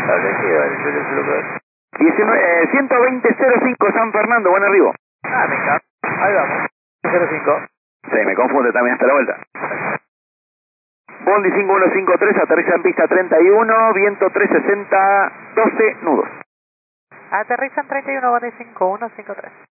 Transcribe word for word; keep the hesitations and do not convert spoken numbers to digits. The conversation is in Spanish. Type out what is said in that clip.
diecinueve, ciento veinte cero cinco San Fernando, buen arribo. Ah, venga, ahí vamos. cero cinco. Sí, me confunde también hasta la vuelta. Bondi cinco uno cinco tres, aterriza en pista treinta y uno, viento trescientos sesenta, doce nudos. Aterriza en treinta y uno, Bondi cinco uno cinco tres.